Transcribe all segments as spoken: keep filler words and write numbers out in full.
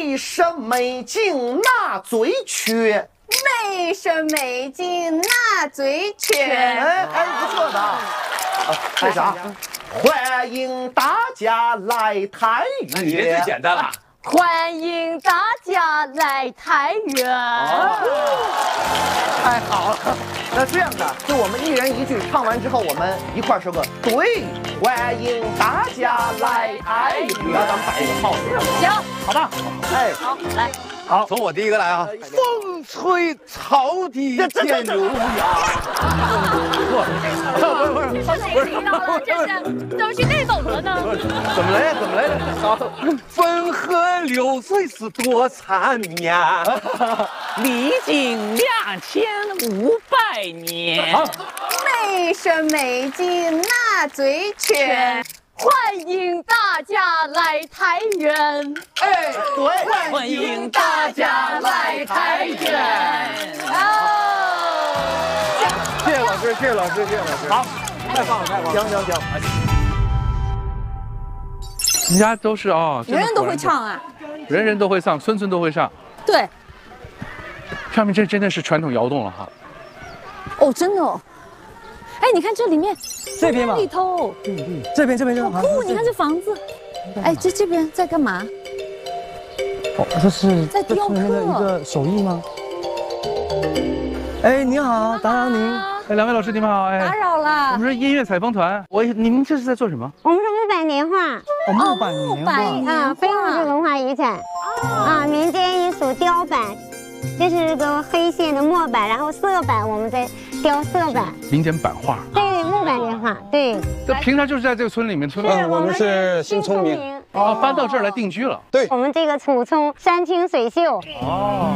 美声美景那最缺。 美声美景那最缺。 哎哎，不错的啊。那啥，欢迎大家来太原。 那你这最简单了。 欢迎大家来太原。 太好了，那这样的，就我们一人一句，唱完之后我们一块儿说个对，欢迎大家来太原，咱们摆一个 pose， 行， 好吧？哎， 好，来。 好，从我第一个来啊！风吹草低见牛羊。不是不是， 是谁听到了？这是怎么去内蒙了呢？ 怎么来呀？怎么来着？好， 汾河流水是多缠绵， 历经两千五百年。 好， 美声美景那最缺。欢迎大家来太原。 哎，对， 欢迎大家来太原。 哦， 谢谢老师，谢谢老师，谢谢老师。 好， 太棒了，太棒了。 行行行。 人家都是啊， 人人都会唱啊， 人人都会唱，村村都会上。 对。 上面这真的是传统窑洞了哈。 哦，真的哦。哎，你看这里面， 这边吧， 里头， 这边这边这边， 好酷！你看这房子，哎，这这边在干嘛？ 哦，这是在雕刻那个一个手艺吗？哎，你好，打扰您。 哎，两位老师你们好，哎， 打扰了。 我们是音乐采风团，我你们这是在做什么？ 我们是木板年画， 哦，木板年画啊，非物质文化遗产，啊，民间艺术雕板，这是个黑线的墨板，然后色板我们再雕色板， 民间版画。 对，木板年画，对。 这平常就是在这个村里面，村是我们是新聪明， 哦，搬到这儿来定居了。 对， 我们这个楚葱山清水秀， 哦，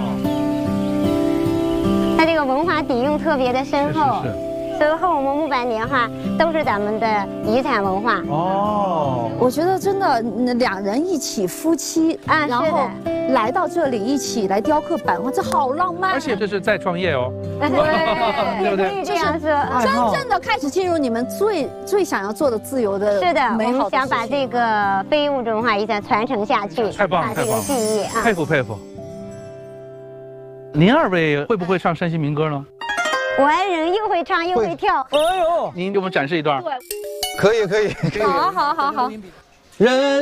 它这个文化底蕴特别的深厚。 是是是。 所以后我们木板年画都是咱们的遗产文化。 哦， 我觉得真的，两人一起夫妻啊， 然后来到这里一起来雕刻版画，这好浪漫。 而且这是在创业哦， 对， 对不对？ 可以这样说。 真正的开始进入你们最最想要做的自由的， 是的， 美好的我们想把这个非物质文化遗产传承下去， 太棒了， 把这个技艺啊， 佩服佩服。您二位会不会唱山西民歌呢？ 我爱人又会唱又会跳。 哎呦， 您给我们展示一段。 可以可以， 好好好好。 人